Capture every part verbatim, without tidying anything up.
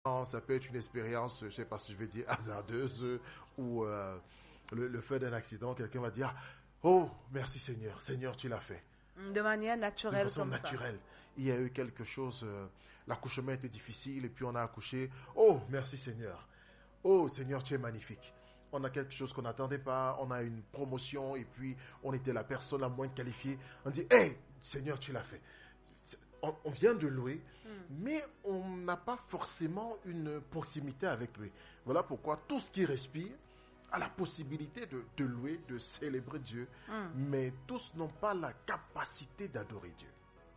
Ça peut être une expérience, je ne sais pas si je vais dire hasardeuse, ou euh, le, le fait d'un accident, quelqu'un va dire « Oh, merci Seigneur, Seigneur, tu l'as fait. » De manière naturelle. De façon comme naturelle. Ça. Il y a eu quelque chose, euh, l'accouchement était difficile, et puis on a accouché. « Oh, merci Seigneur. Oh, Seigneur, tu es magnifique. » On a quelque chose qu'on n'attendait pas, on a une promotion, et puis on était la personne la moins qualifiée. On dit « Hey, Seigneur, tu l'as fait. » On, on vient de louer, mm. mais on n'a pas forcément une proximité avec lui. Voilà pourquoi tout ce qui respire a la possibilité de, de louer, de célébrer Dieu, mm. mais tous n'ont pas la capacité d'adorer Dieu.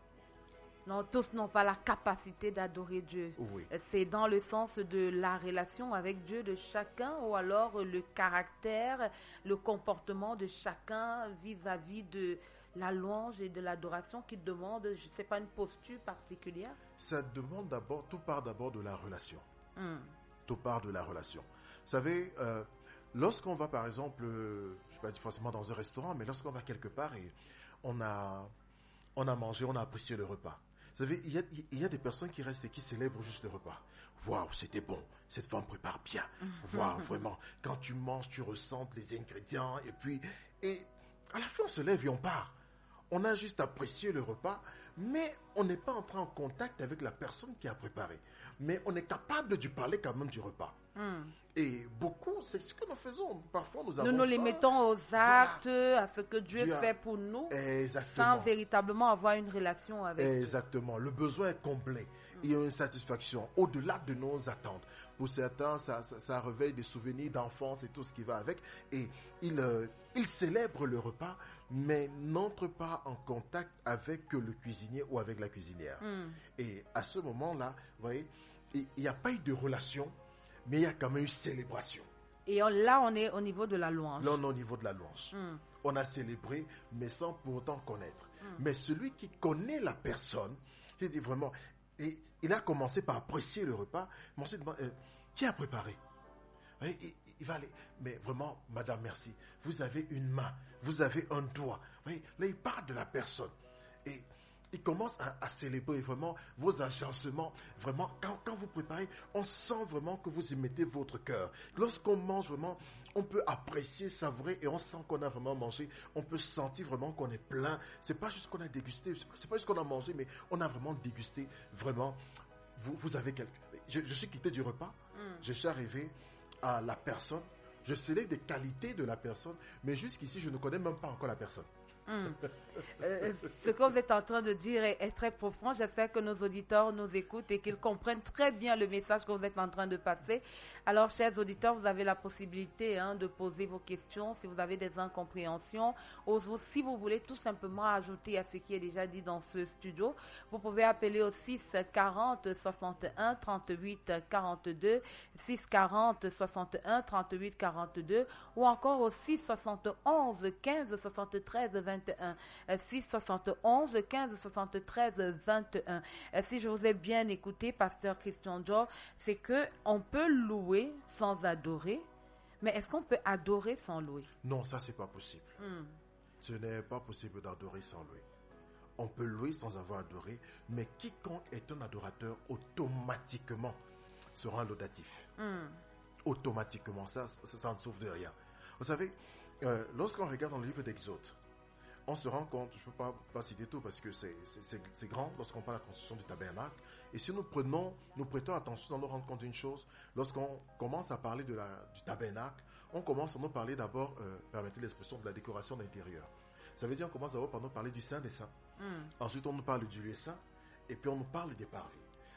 Non, tous n'ont pas la capacité d'adorer Dieu. Oui. C'est dans le sens de la relation avec Dieu de chacun, ou alors le caractère, le comportement de chacun vis-à-vis de la louange et de l'adoration qui demande, je ne sais pas, une posture particulière? Ça demande d'abord, tout part d'abord de la relation. Mm. Tout part de la relation. Vous savez, euh, lorsqu'on va par exemple, euh, je ne sais pas forcément dans un restaurant, mais lorsqu'on va quelque part et on a, on a mangé, on a apprécié le repas. Vous savez, il y a, il y a des personnes qui restent et qui célèbrent juste le repas. Waouh, c'était bon, cette femme prépare bien. Waouh, vraiment, quand tu manges, tu ressens les ingrédients et puis, et à la fin on se lève et on part. On a juste apprécié le repas, mais on n'est pas entré en contact avec la personne qui a préparé. Mais on est capable de lui parler quand même du repas. Mm. Et beaucoup, c'est ce que nous faisons. Parfois, nous avons... Nous nous limitons aux actes, à ce que Dieu, Dieu a... fait pour nous, Exactement. sans véritablement avoir une relation avec Dieu. Exactement. Le besoin est comblé. Mm. Il y a une satisfaction au-delà de nos attentes. Pour certains, ça, ça, ça réveille des souvenirs d'enfance et tout ce qui va avec. Et ils, euh, ils célèbrent le repas, mais n'entrent pas en contact avec le cuisinier ou avec la cuisinière. Mm. Et à ce moment-là, vous voyez, il n'y a pas eu de relation, mais il y a quand même une célébration. Et on, là, on est au niveau de la louange. Là, on est au niveau de la louange. Mm. On a célébré, mais sans pour autant connaître. Mm. Mais celui qui connaît la personne, il dit vraiment, et il a commencé par apprécier le repas, mais ensuite, euh, qui a préparé? Il, il, il va aller, mais vraiment, madame, merci. Vous avez une main, vous avez un doigt. Voyez, là, il parle de la personne. Et il commence à, à célébrer vraiment vos agencements. Vraiment, quand, quand vous préparez, on sent vraiment que vous y mettez votre cœur. Lorsqu'on mange vraiment, on peut apprécier, savourer et on sent qu'on a vraiment mangé. On peut sentir vraiment qu'on est plein. C'est pas juste qu'on a dégusté, c'est pas, c'est pas juste qu'on a mangé, mais on a vraiment dégusté. Vraiment, vous, vous avez quelque... Je, je suis quitté du repas, mm. je suis arrivé à la personne, je célèbre des qualités de la personne, mais jusqu'ici, je ne connais même pas encore la personne. Hum. Euh, ce que vous êtes en train de dire est, est très profond. J'espère que nos auditeurs nous écoutent et qu'ils comprennent très bien le message que vous êtes en train de passer. Alors, chers auditeurs, vous avez la possibilité hein, de poser vos questions si vous avez des incompréhensions ou si vous voulez tout simplement ajouter à ce qui est déjà dit dans ce studio. Vous pouvez appeler au six quarante soixante et un trente-huit quarante-deux, six quarante soixante et un trente-huit quarante-deux ou encore au six soixante et onze quinze soixante-treize vingt et un, six soixante et onze quinze soixante-treize vingt et un. Si je vous ai bien écouté, pasteur Christian Joe, c'est que on peut louer sans adorer, mais est-ce qu'on peut adorer sans louer? Non, ça c'est pas possible. Hmm. Ce n'est pas possible d'adorer sans louer. On peut louer sans avoir adoré, mais quiconque est un adorateur automatiquement sera un laudatif. Hmm. Automatiquement, ça, ça, ça ne sauve de rien. Vous savez, euh, lorsqu'on regarde dans le livre d'Exode, on se rend compte, je ne peux pas, pas citer tout parce que c'est, c'est, c'est, c'est grand lorsqu'on parle de la construction du tabernacle. Et si nous prenons, nous prêtons attention, nous rendre compte d'une chose, lorsqu'on commence à parler de la, du tabernacle, on commence à nous parler d'abord, euh, permettez l'expression, de la décoration d'intérieur. Ça veut dire qu'on commence d'abord par nous parler du Saint des Saints. Mm. Ensuite, on nous parle du lieu saint. Et puis, on nous parle des parvis.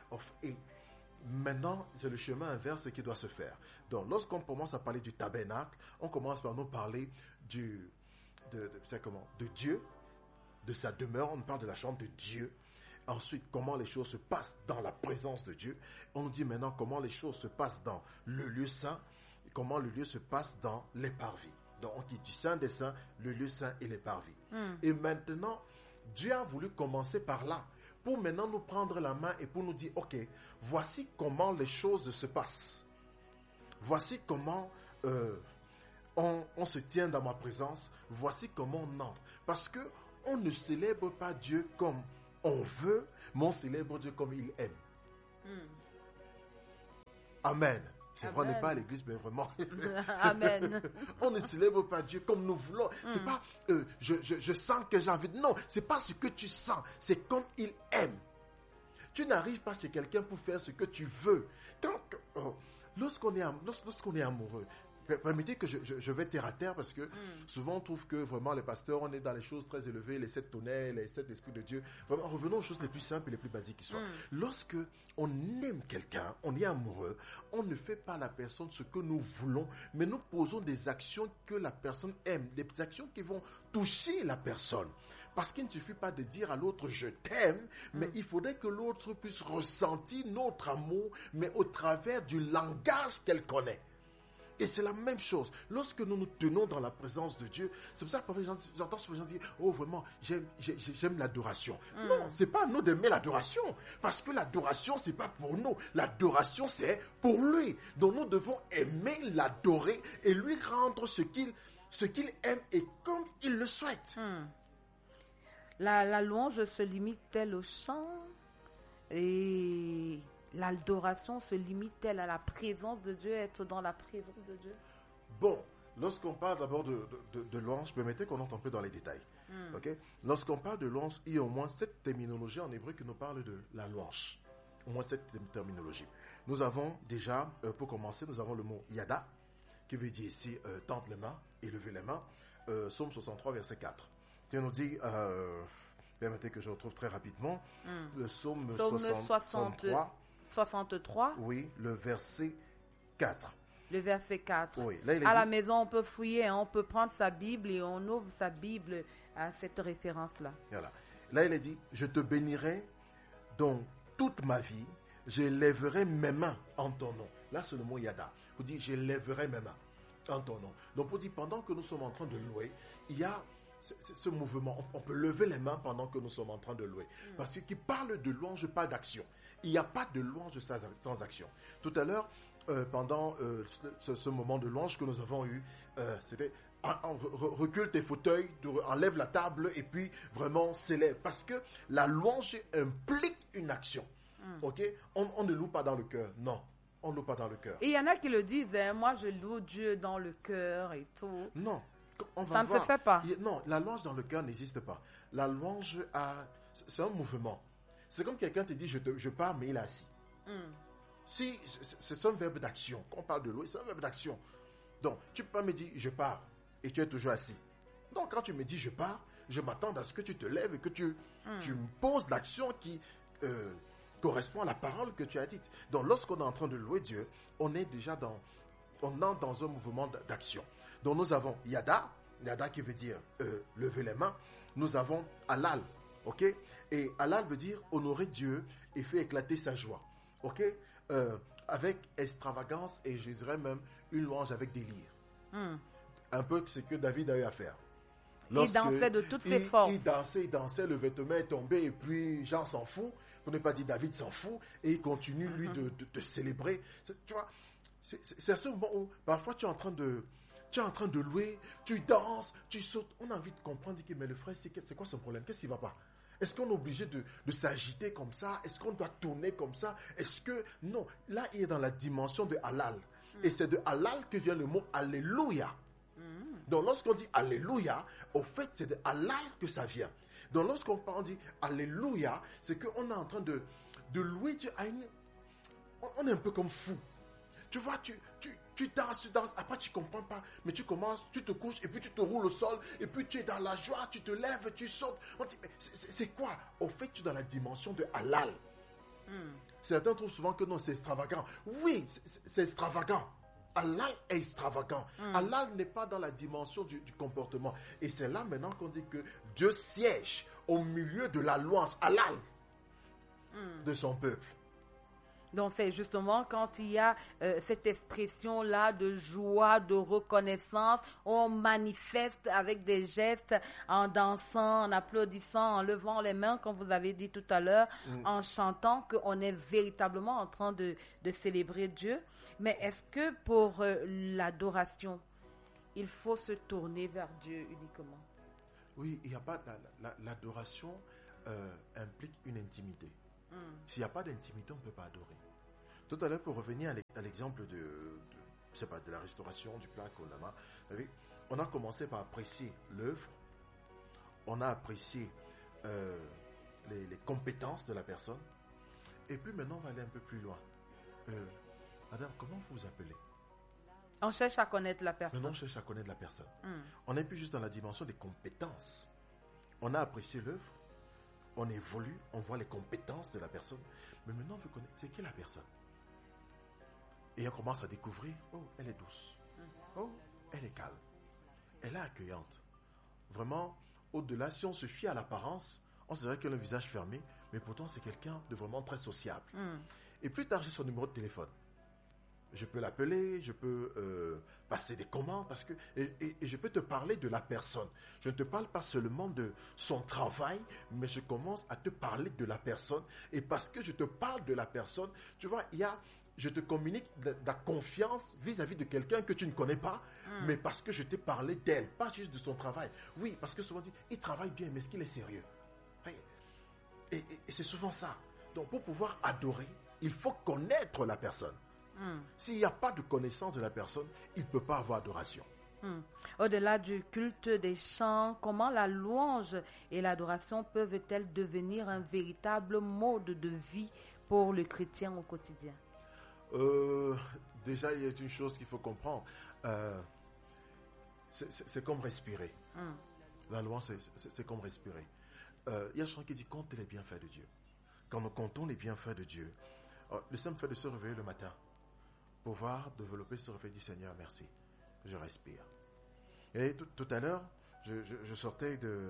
Et maintenant, c'est le chemin inverse qui doit se faire. Donc, lorsqu'on commence à parler du tabernacle, on commence par nous parler du... De, de, c'est comment, de Dieu, de sa demeure. On parle de la chambre de Dieu. Ensuite, comment les choses se passent dans la présence de Dieu. On nous dit maintenant comment les choses se passent dans le lieu saint, et comment le lieu se passe dans les parvis. Donc, on dit du Saint des Saints, le lieu saint et les parvis. Mm. Et maintenant, Dieu a voulu commencer par là, pour maintenant nous prendre la main et pour nous dire, ok, voici comment les choses se passent. Voici comment... Euh, On, on se tient dans ma présence, voici comment on entre. Parce que on ne célèbre pas Dieu comme on veut, mais on célèbre Dieu comme il aime. Mm. Amen. C'est vrai, on Amen. n'est pas à l'église, mais vraiment. Amen. On ne célèbre pas Dieu comme nous voulons. C'est Mm. pas, euh, je, je, je sens que j'ai envie de... Non, c'est pas ce que tu sens. C'est comme il aime. Tu n'arrives pas chez quelqu'un pour faire ce que tu veux. Quand, oh, lorsqu'on est, am- lors- lorsqu'on est amoureux, per- permettez que je, je, je vais terre à terre parce que Mm. souvent on trouve que vraiment les pasteurs, on est dans les choses très élevées, les sept tonnerres, les sept esprits de Dieu. Vraiment, revenons aux choses les plus simples et les plus basiques qui soient. Mm. Lorsque on aime quelqu'un, on est amoureux, on ne fait pas à la personne ce que nous voulons, mais nous posons des actions que la personne aime, des actions qui vont toucher la personne. Parce qu'il ne suffit pas de dire à l'autre je t'aime, mais il faudrait que l'autre puisse ressentir notre amour, mais au travers du langage qu'elle connaît. Et c'est la même chose. Lorsque nous nous tenons dans la présence de Dieu, c'est pour ça que parfois j'en- j'entends souvent les gens dire « Oh vraiment, j'aime, j'ai- j'aime l'adoration. Mm. Non, c'est pas à nous d'aimer l'adoration. Parce que l'adoration, c'est pas pour nous. L'adoration, c'est pour lui. Donc nous devons aimer, l'adorer et lui rendre ce qu'il, ce qu'il aime et comme il le souhaite. Hmm. La, la louange se limite-t-elle au chant et l'adoration se limite-t-elle à la présence de Dieu, être dans la présence de Dieu? Bon, lorsqu'on parle d'abord de, de, de, de louange, permettez qu'on entre un peu dans les détails. Hmm. Ok? Lorsqu'on parle de louange, il y a au moins sept terminologies en hébreu qui nous parlent de la louange. Au moins sept term- terminologies. Nous avons déjà, euh, pour commencer, nous avons le mot yada, qui veut dire ici euh, tendre les mains, élever les mains. Euh, Psaume soixante-trois, verset quatre. Qui nous dit, euh, permettez que je retrouve très rapidement, Hmm. le psaume, Psaume soixante-trois, soixante-trois, oui, le verset quatre. le verset quatre. Oui, là il est À dit, la maison, on peut fouiller, hein, on peut prendre sa Bible et on ouvre sa Bible à cette référence-là. voilà. Là il est dit, je te bénirai dans toute ma vie, je lèverai mes mains en ton nom. Là c'est le mot yada. Vous dites, je lèverai mes mains en ton nom. Donc pour dire, pendant que nous sommes en train de louer, il y a ce, ce- ce mouvement. On, on peut lever les mains pendant que nous sommes en train de louer. Parce que qui parle de louange, pas d'action. Il n'y a pas de louange sans, sans action. Tout à l'heure, euh, pendant euh, ce, ce moment de louange que nous avons eu, euh, c'était en- en- re- recule tes fauteuils, tu re- enlève la table et puis vraiment célèbre. Parce que la louange implique une action. Ok? On, on ne loue pas dans le cœur. Non, on ne loue pas dans le cœur. Et il y en a qui le disent, hein, moi je loue Dieu dans le cœur et tout. Non, on va Ça ne se voir. fait pas. Il- Non, la louange dans le cœur n'existe pas. La louange a, c'est un mouvement. C'est comme quelqu'un te dit je, te, je pars mais il est assis. Hmm. Si c'est c'est un verbe d'action. Quand on parle de louer, c'est un verbe d'action. Donc tu peux pas me dire je pars et tu es toujours assis. Donc quand tu me dis je pars, je m'attends à ce que tu te lèves et que tu, tu me poses l'action qui euh, correspond à la parole que tu as dite. Donc lorsqu'on est en train de louer Dieu, on est déjà dans, on entre dans un mouvement d'action. Donc nous avons Yada, Yada qui veut dire euh, lever les mains. Nous avons Halal, ok? Et Halal veut dire honorer Dieu et faire éclater sa joie, ok? Euh, avec extravagance et je dirais même une louange avec délire. Hmm. Un peu ce que David a eu à faire. Il Lorsque dansait de toutes ses il- forces. Il dansait, il dansait, le vêtement est tombé et puis Jean s'en fout. Pour ne pas dire David s'en fout et il continue lui de, de, de célébrer. C'est- Tu vois, c'est c'est- c'est à ce moment où parfois tu es en train de, tu es en train de louer, tu danses, tu sautes. On a envie de comprendre, dit que mais le frère, c'est c'est quoi son problème? Qu'est-ce qui va pas? Est-ce qu'on est obligé de, de s'agiter comme ça? Est-ce qu'on doit tourner comme ça? Est-ce que... Non, là, il est dans la dimension de halal. Et c'est de halal que vient le mot alléluia. Donc, lorsqu'on dit alléluia, au fait, c'est de halal que ça vient. Donc, lorsqu'on parle, on dit alléluia, c'est qu'on est en train de, de louer Dieu à une... On, on est un peu comme fou. Tu vois, tu, tu, tu danses, tu danses, après tu comprends pas, mais tu commences, tu te couches, et puis tu te roules au sol, et puis tu es dans la joie, tu te lèves, tu sautes. On dit, mais c'est- c'est c'est quoi? Au fait, tu es dans la dimension de halal. Certains trouvent souvent que non, c'est extravagant. Oui, c'est- c'est c'est extravagant. Halal est extravagant. Halal n'est pas dans la dimension du, du comportement. Et c'est là maintenant qu'on dit que Dieu siège au milieu de la louange halal de son peuple. Donc c'est justement quand il y a euh, cette expression-là de joie, de reconnaissance, on manifeste avec des gestes, en dansant, en applaudissant, en levant les mains, comme vous avez dit tout à l'heure, en chantant, qu'on est véritablement en train de, de célébrer Dieu. Mais est-ce que pour euh, l'adoration, il faut se tourner vers Dieu uniquement? Oui, il n'y a pas... la- la- L'adoration euh, implique une intimité. S'il n'y a pas d'intimité, on ne peut pas adorer. Tout à l'heure, pour revenir à l'exemple de, de, je sais pas, de la restauration du plat Kolama, vous savez, on a commencé par apprécier l'œuvre, on a apprécié euh, les, les compétences de la personne, et puis maintenant, on va aller un peu plus loin. Euh, Madame, comment vous vous appelez? On cherche à connaître la personne. Maintenant, on cherche à connaître la personne. Mm. On n'est plus juste dans la dimension des compétences. On a apprécié l'œuvre, on évolue, on voit les compétences de la personne, mais maintenant, on veut connaître c'est qui la personne. Et on commence à découvrir, oh, elle est douce, oh, elle est calme, elle est accueillante. Vraiment, au-delà, si on se fie à l'apparence, on se dirait qu'elle a le visage fermé, mais pourtant, c'est quelqu'un de vraiment très sociable. Mm. Et plus tard, j'ai son numéro de téléphone. Je peux l'appeler, je peux euh, passer des commandes, parce que, et, et, et je peux te parler de la personne. Je ne te parle pas seulement de son travail, mais je commence à te parler de la personne. Et parce que je te parle de la personne, tu vois, il y a, je te communique de, de la confiance vis-à-vis de quelqu'un que tu ne connais pas, mm. mais parce que je t'ai parlé d'elle, pas juste de son travail. Oui, parce que souvent on dit, il travaille bien, mais est-ce qu'il est sérieux? Et, et, et c'est souvent ça. Donc pour pouvoir adorer, il faut connaître la personne. Mm. S'il n'y a pas de connaissance de la personne, il ne peut pas avoir adoration. Mm. Au-delà du culte des chants, comment la louange et l'adoration peuvent-elles devenir un véritable mode de vie pour le chrétien au quotidien? euh, Déjà, il y a une chose qu'il faut comprendre. Euh, c'est, c'est, c'est comme respirer. Mm. La louange, c'est, c'est, c'est comme respirer. Euh, il y a un chant qui dit « Compte les bienfaits de Dieu ». Quand nous comptons les bienfaits de Dieu, euh, le simple fait de se réveiller le matin, pouvoir développer ce réveil, dit Seigneur, merci, je respire. Et tout, tout à l'heure, je, je, je sortais de,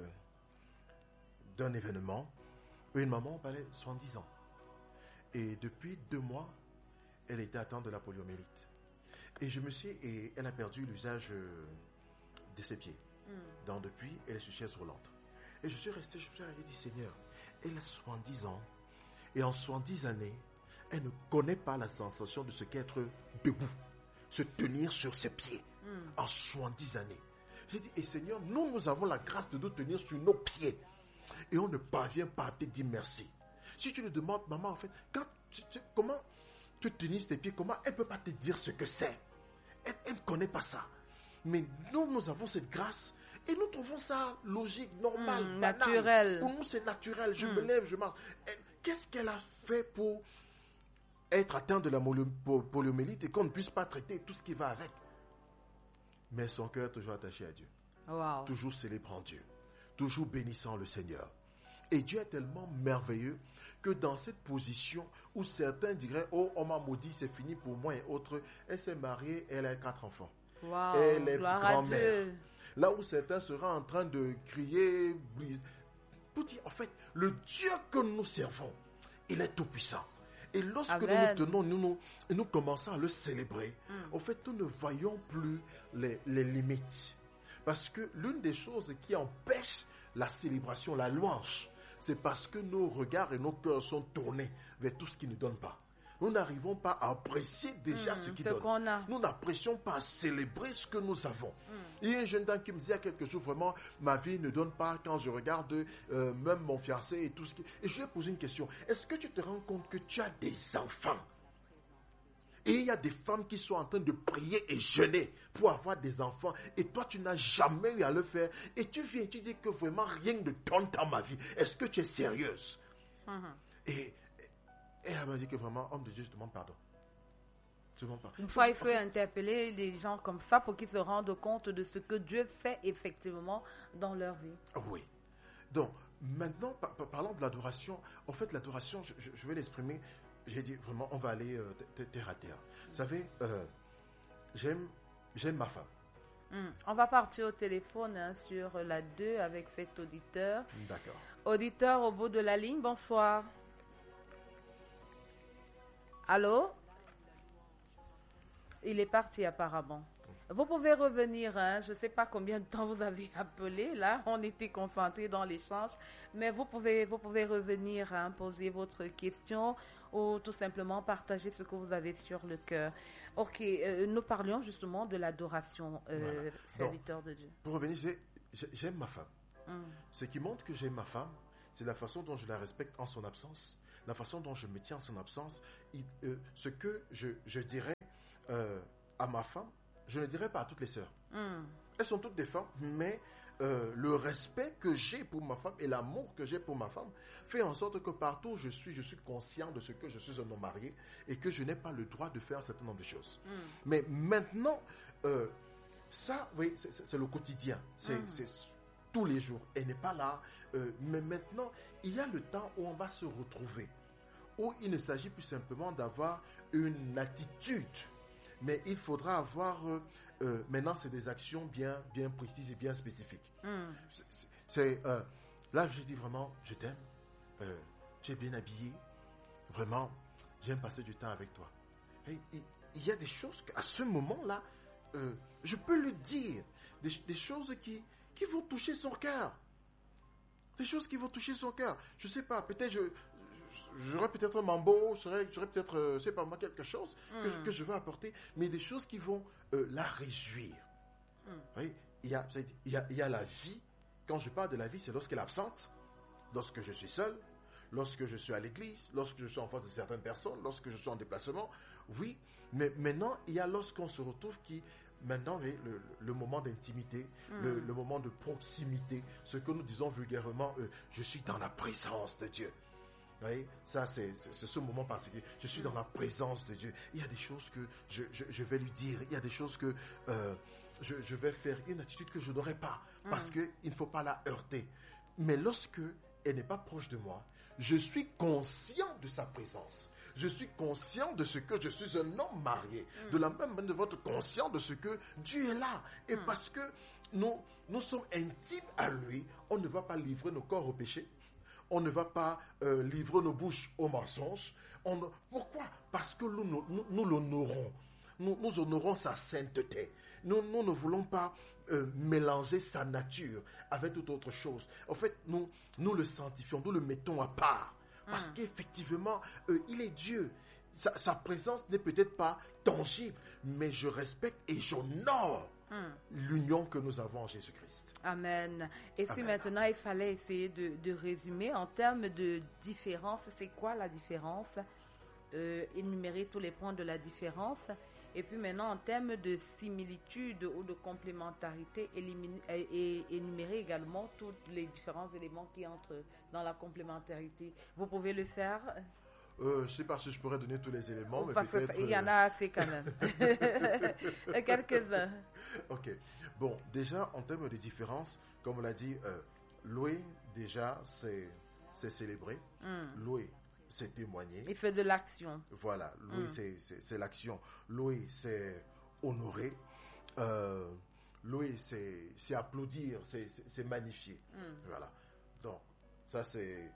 d'un événement où une maman parlait soixante-dix ans. Et depuis deux mois, elle était atteinte de la poliomyélite. Et je me suis, et elle a perdu l'usage de ses pieds. Mm. Donc depuis, elle est sur chaise roulante. Et je suis resté, je me suis dit, Seigneur, elle a soixante-dix ans. Et en soixante-dix années, elle ne connaît pas la sensation de ce qu'est être debout, se tenir sur ses pieds mm. en soixante-dix années. J'ai dit, et Seigneur, nous, nous avons la grâce de nous tenir sur nos pieds. Et on ne parvient pas à te dire merci. Si tu lui demandes, maman, en fait, quand tu, tu, comment tu tenir sur tes pieds, comment elle ne peut pas te dire ce que c'est? Elle, elle ne connaît pas ça. Mais nous, nous avons cette grâce. Et nous trouvons ça logique, normal, mmh, banal. Naturel. Pour nous, c'est naturel. Je mmh. me lève, je marche. Et qu'est-ce qu'elle a fait pour être atteinte de la poliomyélite et qu'on ne puisse pas traiter tout ce qui va avec? Mais son cœur est toujours attaché à Dieu. Wow. Toujours célébrant Dieu. Toujours bénissant le Seigneur. Et Dieu est tellement merveilleux que dans cette position où certains diraient « Oh, on m'a maudit, c'est fini pour moi » et autres, elle s'est mariée, elle a quatre enfants. Wow. Elle est grand-mère. Là où certains seraient en train de crier, pour dire, en fait, le Dieu que nous servons, il est tout-puissant. Et lorsque Amen. nous nous tenons, nous, nous, nous commençons à le célébrer, mm. en fait, nous ne voyons plus les, les limites. Parce que l'une des choses qui empêche la célébration, la louange, c'est parce que nos regards et nos cœurs sont tournés vers tout ce qui ne donne pas. Nous n'arrivons pas à apprécier déjà mmh, ce qui donne. Nous n'apprécions pas à célébrer ce que nous avons. Mmh. Il y a une jeune dame qui me disait il y a quelques jours, vraiment, ma vie ne donne pas quand je regarde euh, même mon fiancé et tout ce qui... Et je lui ai posé une question. Est-ce que tu te rends compte que tu as des enfants? Et il y a des femmes qui sont en train de prier et jeûner pour avoir des enfants. Et toi, tu n'as jamais eu à le faire. Et tu viens et tu dis que vraiment rien ne donne dans ma vie. Est-ce que tu es sérieuse? Mmh. Et... Et elle m'a dit que vraiment, homme de Dieu, je demande pardon. Je demande pardon. Une fois, il faut interpeller les gens comme ça pour qu'ils se rendent compte de ce que Dieu fait effectivement dans leur vie. Oui. Donc, maintenant, par, par, parlant de l'adoration, en fait, l'adoration, je, je, je vais l'exprimer. J'ai dit vraiment, on va aller euh, terre à terre. Vous savez, euh, j'aime, j'aime ma femme. Hum. On va partir au téléphone hein, sur la deux avec cet auditeur. D'accord. Auditeur au bout de la ligne, bonsoir. Allô? Il est parti apparemment. Vous pouvez revenir, hein? Je ne sais pas combien de temps vous avez appelé, là, on était concentrés dans l'échange, mais vous pouvez, vous pouvez revenir, hein, poser votre question ou tout simplement partager ce que vous avez sur le cœur. Ok, euh, nous parlions justement de l'adoration, euh, voilà. Serviteur Donc, de Dieu. Pour revenir, j'ai, j'aime ma femme. Hum. Ce qui montre que j'aime ma femme, c'est la façon dont je la respecte en son absence, la façon dont je me tiens en son absence, il, euh, ce que je, je dirais euh, à ma femme, je ne dirais pas à toutes les sœurs. Mm. Elles sont toutes des femmes, mais euh, le respect que j'ai pour ma femme et l'amour que j'ai pour ma femme fait en sorte que partout où je suis, je suis conscient de ce que je suis un homme marié et que je n'ai pas le droit de faire un certain nombre de choses. Mm. Mais maintenant, euh, ça, vous voyez, c'est, c'est, c'est le quotidien, c'est, Mm. c'est tous les jours. Elle n'est pas là, euh, mais maintenant, il y a le temps où on va se retrouver, où il ne s'agit plus simplement d'avoir une attitude, mais il faudra avoir, euh, euh, maintenant c'est des actions bien, bien précises et bien spécifiques. Mm. C'est, c'est, euh, là je dis vraiment, je t'aime, euh, tu es bien habillé, vraiment, j'aime passer du temps avec toi. Et, il, il y a des choses qu'à ce moment-là, euh, je peux le dire, des, des choses qui, qui vont toucher son cœur. Des choses qui vont toucher son cœur. Je sais pas, peut-être je... J'aurais peut-être un mambo, j'aurais, j'aurais peut-être, euh, c'est pas moi, quelque chose que, Mm. je, que je veux apporter, mais des choses qui vont euh, la réjouir. Mm. Vous voyez, il y a, il y a, il y a la vie. Quand je parle de la vie, c'est lorsqu'elle est absente, lorsque je suis seul, lorsque je suis à l'église, lorsque je suis en face de certaines personnes, lorsque je suis en déplacement. Oui, mais maintenant, il y a lorsqu'on se retrouve qui... Maintenant, le, le, le moment d'intimité, Mm. le, le moment de proximité, ce que nous disons vulgairement, euh, je suis dans la présence de Dieu. Vous voyez, ça c'est, c'est, c'est ce moment particulier. Je suis dans la présence de Dieu. Il y a des choses que je, je, je vais lui dire. Il y a des choses que euh, je, je vais faire. Une attitude que je n'aurai pas. Parce Mm. qu'il ne faut pas la heurter. Mais lorsque elle n'est pas proche de moi, je suis conscient de sa présence. Je suis conscient de ce que je suis un homme marié. Mm. De la même manière, de votre conscient de ce que Dieu est là. Et Mm. parce que nous, nous sommes intimes à lui, on ne va pas livrer nos corps au péché. On ne va pas euh, livrer nos bouches aux mensonges. On, pourquoi? Parce que nous, nous, nous, nous l'honorons. Nous, nous honorons sa sainteté. Nous, nous ne voulons pas euh, mélanger sa nature avec toute autre chose. En fait, nous, nous le sanctifions, nous le mettons à part. Parce Mm. qu'effectivement, euh, il est Dieu. Sa, sa présence n'est peut-être pas tangible, mais je respecte et j'honore Mm. l'union que nous avons en Jésus-Christ. Amen. Et si Amen. maintenant il fallait essayer de, de résumer en termes de différence, c'est quoi la différence? euh, Énumérer tous les points de la différence. Et puis maintenant, en termes de similitude ou de complémentarité, éliminer, et, et énumérer également tous les différents éléments qui entrent dans la complémentarité. Vous pouvez le faire? Euh, je ne sais pas si je pourrais donner tous les éléments, mais Parce peut-être... qu'il y en a assez quand même. Quelques-uns. Ok. Bon, déjà, en termes de différence, comme on l'a dit, euh, louer, déjà, c'est, c'est célébrer. Mm. Louer, c'est témoigner. Il fait de l'action. Voilà, louer, Mm. c'est, c'est, c'est l'action. Louer, c'est honorer. Euh, louer, c'est, c'est applaudir, c'est, c'est, c'est magnifier. Mm. Voilà. Donc, ça, c'est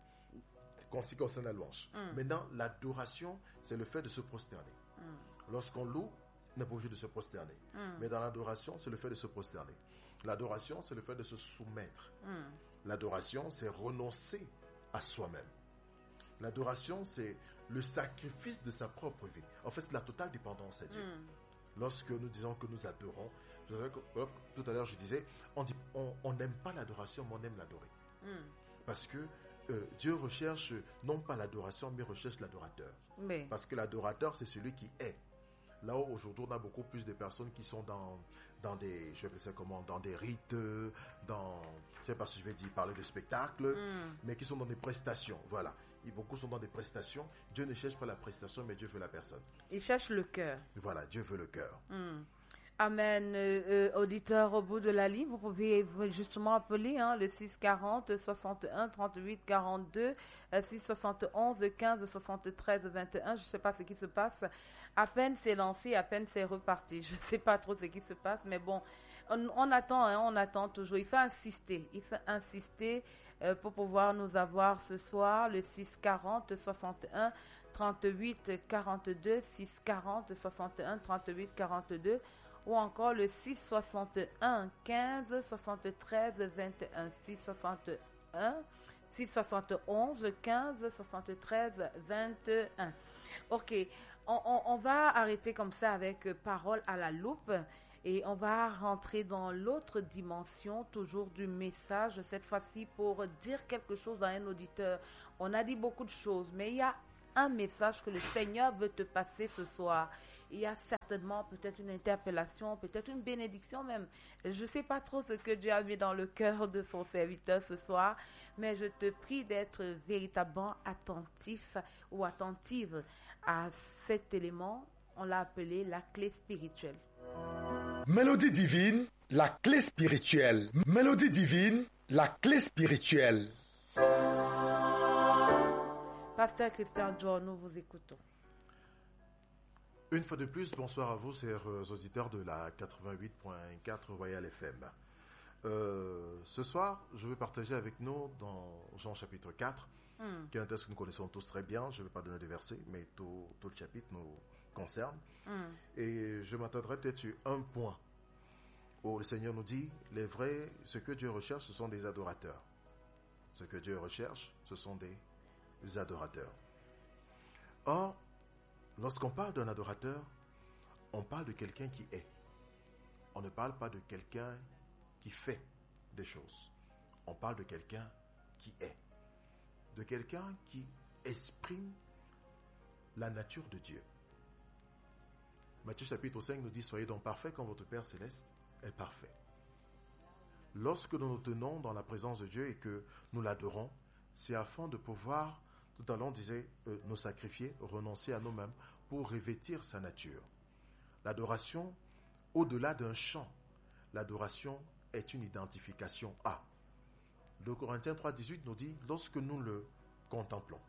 en ce qui concerne la louange. Mm. Maintenant, l'adoration, c'est le fait de se prosterner. Mm. Lorsqu'on loue, on n'est pas obligé de se prosterner. Mm. Mais dans l'adoration, c'est le fait de se prosterner. L'adoration, c'est le fait de se soumettre. Mm. L'adoration, c'est renoncer à soi-même. L'adoration, c'est le sacrifice de sa propre vie. En fait, c'est la totale dépendance à Dieu. Mm. Lorsque nous disons que nous adorons, vous savez que, hop, tout à l'heure je disais, on dit, on, on n'aime pas l'adoration, mais on aime l'adorer. Mm. Parce que euh, Dieu recherche non pas l'adoration, mais recherche l'adorateur. Mais, Parce que l'adorateur, c'est celui qui est. Là où aujourd'hui, on a beaucoup plus de personnes qui sont dans, dans des, je vais appeler ça comment, dans des rites, dans, je sais pas si je vais dire, parler de spectacle, mm. mais qui sont dans des prestations. Voilà. Et beaucoup sont dans des prestations. Dieu ne cherche pas la prestation, mais Dieu veut la personne. il cherche le cœur. Voilà, Dieu veut le cœur. Mm. Amen. Euh, euh, auditeur au bout de la ligne, vous pouvez justement appeler hein, le six quarante, soixante et un, trente-huit, quarante-deux, euh, six soixante et onze, quinze, soixante-treize, vingt et un. Je ne sais pas ce qui se passe. À peine c'est lancé, à peine c'est reparti. Je ne sais pas trop ce qui se passe, mais bon, on, on attend, hein, on attend toujours. Il faut insister, il faut insister euh, pour pouvoir nous avoir ce soir le six quarante, soixante et un, trente-huit, quarante-deux, six quarante, soixante et un, trente-huit, quarante-deux. Ou encore le six soixante et un, quinze, soixante-treize, vingt et un, six soixante et un, six soixante et onze, quinze, soixante-treize, vingt et un. Ok, on, on, on va arrêter comme ça avec euh, parole à la loupe et on va rentrer dans l'autre dimension toujours du message, cette fois-ci pour dire quelque chose à un auditeur. On a dit beaucoup de choses, mais il y a un message que le Seigneur veut te passer ce soir. Il y a certainement peut-être une interpellation, peut-être une bénédiction même. Je ne sais pas trop ce que Dieu a mis dans le cœur de son serviteur ce soir, mais je te prie d'être véritablement attentif ou attentive à cet élément. On l'a appelé la clé spirituelle. Mélodie divine, la clé spirituelle. Mélodie divine, la clé spirituelle. Pasteur Christian John, nous vous écoutons. Une fois de plus, bonsoir à vous, chers auditeurs de la quatre-vingt-huit point quatre Royal F M. Euh, ce soir, je vais partager avec nous dans Jean chapitre quatre, mm. qui est un texte que nous connaissons tous très bien. Je ne vais pas donner des versets, mais tout, tout le chapitre nous concerne. Mm. Et je m'attendrai peut-être sur un point où le Seigneur nous dit, les vrais, ce que Dieu recherche, ce sont des adorateurs. Ce que Dieu recherche, ce sont des adorateurs. Or, lorsqu'on parle d'un adorateur, on parle de quelqu'un qui est. On ne parle pas de quelqu'un qui fait des choses. On parle de quelqu'un qui est. De quelqu'un qui exprime la nature de Dieu. Matthieu chapitre cinq nous dit, soyez donc parfaits comme votre Père céleste est parfait. Lorsque nous nous tenons dans la présence de Dieu et que nous l'adorons, c'est afin de pouvoir, tout à l'heure on disait, euh, nous sacrifier, renoncer à nous-mêmes pour revêtir sa nature. L'adoration, au-delà d'un chant, l'adoration est une identification à. deux Corinthiens trois dix-huit nous dit, lorsque nous le contemplons.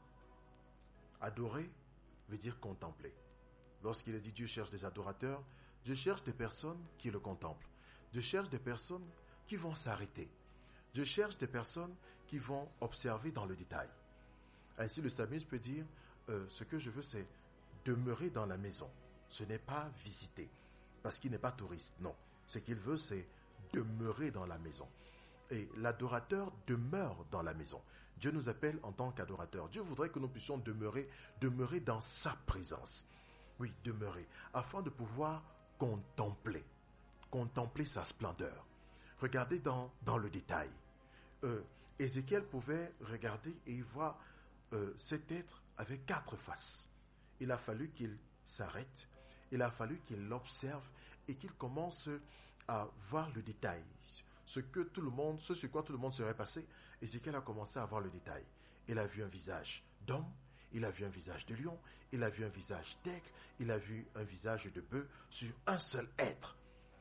Adorer veut dire contempler. Lorsqu'il est dit Dieu cherche des adorateurs, Dieu cherche des personnes qui le contemplent. Dieu cherche des personnes qui vont s'arrêter. Dieu cherche des personnes qui vont observer dans le détail. Ainsi, le psalmiste peut dire, euh, ce que je veux, c'est demeurer dans la maison. Ce n'est pas visiter, parce qu'il n'est pas touriste. Non, ce qu'il veut, c'est demeurer dans la maison. Et l'adorateur demeure dans la maison. Dieu nous appelle en tant qu'adorateurs. Dieu voudrait que nous puissions demeurer, demeurer dans sa présence. Oui, demeurer, afin de pouvoir contempler, contempler sa splendeur. Regardez dans, dans le détail. Euh, Ézéchiel pouvait regarder et y voir euh, cet être avec quatre faces. Il a fallu qu'il s'arrête, il a fallu qu'il l'observe et qu'il commence à voir le détail. Ce que tout le monde, ce sur quoi tout le monde serait passé, Ézéchiel a commencé à voir le détail. Il a vu un visage d'homme, il a vu un visage de lion, il a vu un visage d'aigle, il a vu un visage de bœuf sur un seul être.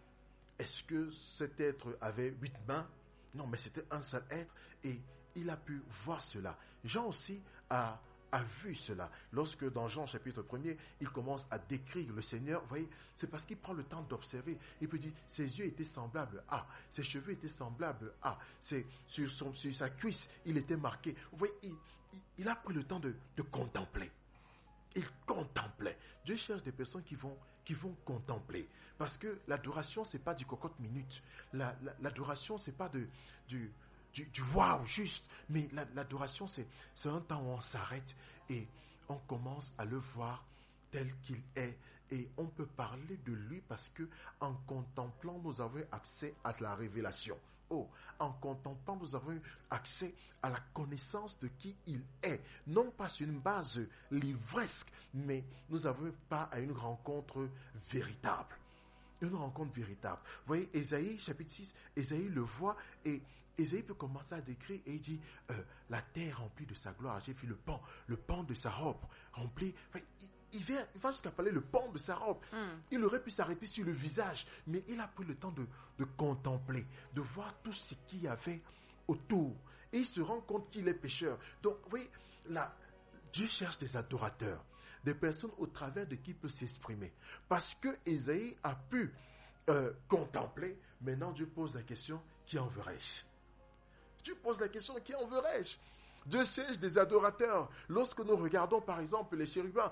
Est-ce que cet être avait huit mains? Non, mais c'était un seul être et il a pu voir cela. Jean aussi a, a vu cela. Lorsque dans Jean chapitre premier, il commence à décrire le Seigneur, vous voyez, c'est parce qu'il prend le temps d'observer. Il peut dire, ses yeux étaient semblables à, ses cheveux étaient semblables à, c'est, sur, son, sur sa cuisse, il était marqué. Vous voyez, il, il, il a pris le temps de, de contempler. Il contemplait. Dieu cherche des personnes qui vont, qui vont contempler. Parce que l'adoration, ce n'est pas du cocotte minute. La, la, l'adoration, ce n'est pas de, du, du, du waouh juste. Mais la, l'adoration, c'est, c'est un temps où on s'arrête et on commence à le voir tel qu'il est. Et on peut parler de lui parce que en contemplant, nous avons accès à la révélation. Oh, en contemplant, nous avons eu accès à la connaissance de qui il est. Non pas sur une base livresque, mais nous avons pas à une rencontre véritable. Une rencontre véritable. Vous voyez, Ésaïe, chapitre six, Ésaïe le voit et Ésaïe peut commencer à décrire et il dit, euh, la terre remplie de sa gloire, j'ai vu le pan, le pan de sa robe rempli. Enfin, il, il, vient, il va jusqu'à parler le pan de sa robe. Mm. Il aurait pu s'arrêter sur le visage, mais il a pris le temps de, de contempler, de voir tout ce qu'il y avait autour. Et il se rend compte qu'il est pécheur. Donc, vous voyez, là, Dieu cherche des adorateurs, des personnes au travers de qui il peut s'exprimer. Parce que Ésaïe a pu euh, contempler, maintenant Dieu pose la question, qui enverrai-je? Dieu pose la question, qui enverrai-je? Dieu cherche des adorateurs. Lorsque nous regardons par exemple les chérubins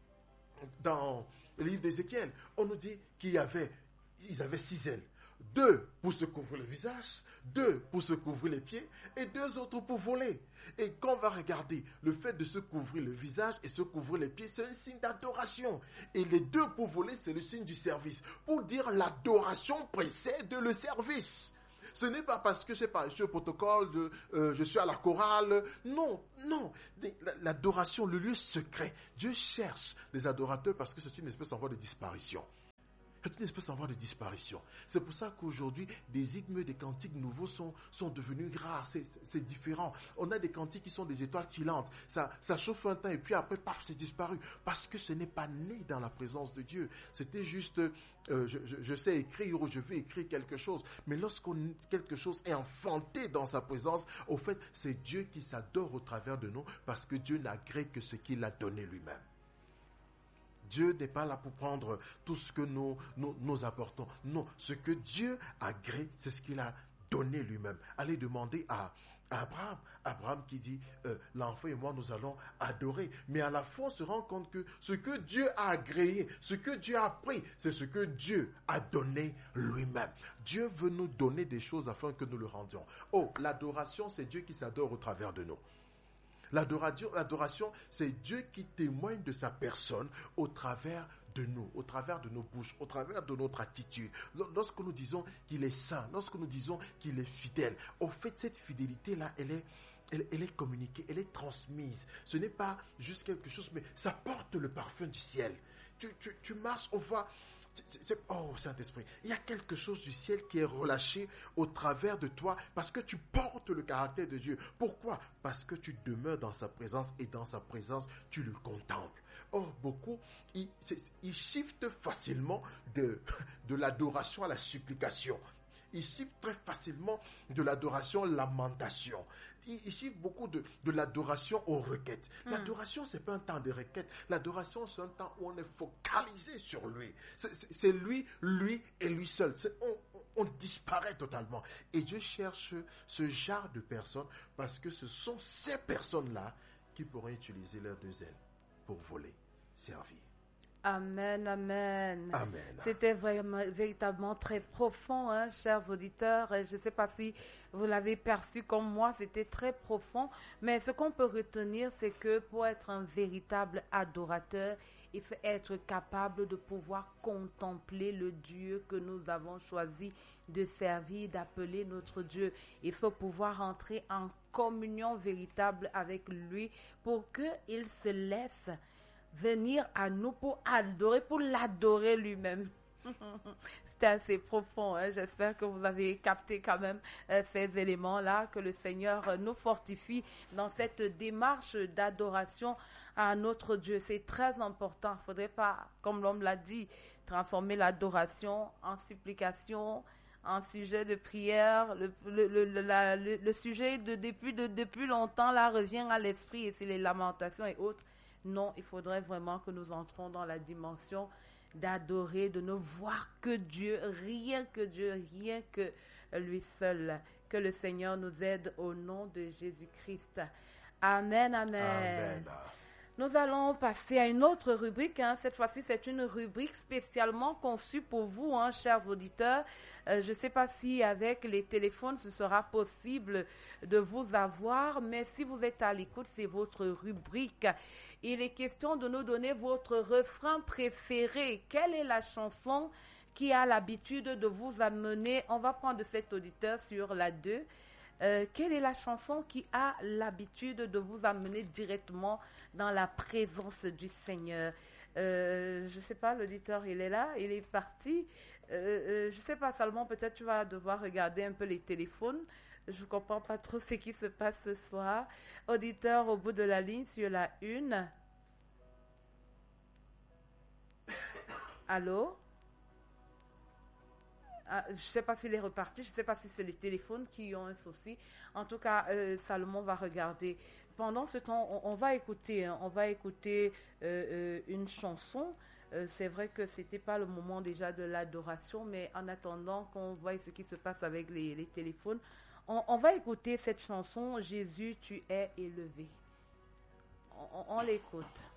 dans le livre d'Ézéchiel, on nous dit qu'il y avait, ils avaient six ailes. Deux pour se couvrir le visage, deux pour se couvrir les pieds et deux autres pour voler. Et quand on va regarder le fait de se couvrir le visage et se couvrir les pieds, c'est un signe d'adoration. Et les deux pour voler, c'est le signe du service. Pour dire l'adoration précède le service. Ce n'est pas parce que je sais pas, je suis au protocole, de, euh, je suis à la chorale. Non, non. L'adoration, le lieu secret. Dieu cherche des adorateurs parce que c'est une espèce en voie de disparition. C'est une espèce en voie de disparition. C'est pour ça qu'aujourd'hui, des hymnes, des cantiques nouveaux sont, sont devenus rares. C'est, c'est, c'est différent. On a des cantiques qui sont des étoiles filantes. Ça, ça chauffe un temps et puis après, paf, c'est disparu. Parce que ce n'est pas né dans la présence de Dieu. C'était juste, euh, je, je, je sais écrire ou je vais écrire quelque chose. Mais lorsqu'on quelque chose est enfanté dans sa présence, au fait, c'est Dieu qui s'adore au travers de nous parce que Dieu n'agrée que ce qu'il a donné lui-même. Dieu n'est pas là pour prendre tout ce que nous, nous, nous apportons. Non, ce que Dieu agrée, c'est ce qu'il a donné lui-même. Allez demander à, à Abraham. Abraham qui dit, euh, l'enfant et moi, nous allons adorer. Mais à la fois, on se rend compte que ce que Dieu a agréé, ce que Dieu a pris, c'est ce que Dieu a donné lui-même. Dieu veut nous donner des choses afin que nous le rendions. Oh, l'adoration, c'est Dieu qui s'adore au travers de nous. L'adoration, l'adoration, c'est Dieu qui témoigne de sa personne au travers de nous, au travers de nos bouches, au travers de notre attitude. Lorsque nous disons qu'il est saint, lorsque nous disons qu'il est fidèle, au fait, cette fidélité-là, elle est, elle, elle est communiquée, elle est transmise. Ce n'est pas juste quelque chose, mais ça porte le parfum du ciel. Tu, tu, tu marches, on voit... C'est, c'est, oh Saint-Esprit, il y a quelque chose du ciel qui est relâché au travers de toi parce que tu portes le caractère de Dieu. Pourquoi? Parce que tu demeures dans sa présence et dans sa présence, tu le contemples. Or, beaucoup, ils, ils shiftent facilement de, de l'adoration à la supplication. Ils shiftent très facilement de l'adoration à la lamentation. Ils, ils shiftent beaucoup de, de l'adoration aux requêtes. Mm. L'adoration, ce n'est pas un temps de requête. L'adoration, c'est un temps où on est focalisé sur lui. C'est, c'est, c'est lui, lui et lui seul. C'est, on, on, on disparaît totalement. Et Dieu cherche ce genre de personnes parce que ce sont ces personnes-là qui pourront utiliser leurs deux ailes pour voler, servir. Amen, amen. Amen. C'était vraiment, véritablement très profond, hein, chers auditeurs. Je ne sais pas si vous l'avez perçu comme moi, c'était très profond. Mais ce qu'on peut retenir, c'est que pour être un véritable adorateur, il faut être capable de pouvoir contempler le Dieu que nous avons choisi de servir, d'appeler notre Dieu. Il faut pouvoir entrer en communion véritable avec lui pour qu'il se laisse venir à nous pour adorer, pour l'adorer lui-même. C'était assez profond, hein? J'espère que vous avez capté quand même euh, ces éléments-là, que le Seigneur euh, nous fortifie dans cette démarche d'adoration à notre Dieu. C'est très important. Il ne faudrait pas, comme l'homme l'a dit, transformer l'adoration en supplication, en sujet de prière. Le, le, le, le, la, le, le sujet de depuis, de, depuis longtemps là revient à l'esprit et c'est les lamentations et autres. Non, il faudrait vraiment que nous entrons dans la dimension d'adorer, de ne voir que Dieu, rien que Dieu, rien que lui seul. Que le Seigneur nous aide au nom de Jésus-Christ. Amen, amen. Amen. Nous allons passer à une autre rubrique. Hein. Cette fois-ci, c'est une rubrique spécialement conçue pour vous, hein, chers auditeurs. Euh, je ne sais pas si avec les téléphones, ce sera possible de vous avoir, mais si vous êtes à l'écoute, c'est votre rubrique. Il est question de nous donner votre refrain préféré. Quelle est la chanson qui a l'habitude de vous amener? On va prendre cet auditeur sur la deux. Euh, quelle est la chanson qui a l'habitude de vous amener directement dans la présence du Seigneur? euh, Je ne sais pas, l'auditeur, il est là, il est parti. Euh, euh, je ne sais pas, Salomon, peut-être tu vas devoir regarder un peu les téléphones. Je ne comprends pas trop ce qui se passe ce soir. Auditeur au bout de la ligne sur la une. Allô? Ah, je ne sais pas s'il est reparti, je ne sais pas si c'est les téléphones qui ont un souci. En tout cas, euh, Salomon va regarder. Pendant ce temps, on, on va écouter, hein, on va écouter euh, euh, une chanson. Euh, c'est vrai que ce n'était pas le moment déjà de l'adoration, mais en attendant qu'on voie ce qui se passe avec les, les téléphones, on, on va écouter cette chanson, Jésus, tu es élevé. On, on, on l'écoute.